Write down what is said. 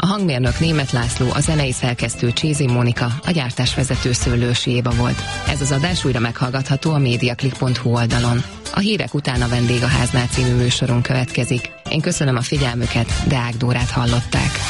hangmérnök Németh László, a zenei szerkesztő Csézi Mónika, a gyártásvezető Szőlősi Éva volt. Ez az adás újra meghallgatható a mediaclick.hu oldalon. A hírek után a Vendégháznál című műsorunk következik. Én köszönöm a figyelmüket, Deák Dórát hallották.